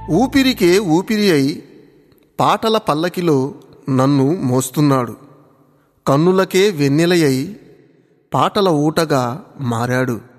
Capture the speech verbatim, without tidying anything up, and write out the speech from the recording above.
ఊపిరికే ఊపిరి అయి పాటల పల్లకిలో నన్ను మోస్తున్నాడు. కన్నులకే వెన్నెలయ్యి పాటల ఊటగా మారాడు.